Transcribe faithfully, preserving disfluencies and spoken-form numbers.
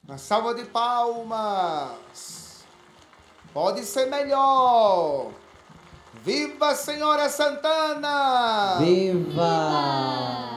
Uma salva de palmas. Pode ser melhor. Viva a Senhora Santana! Viva!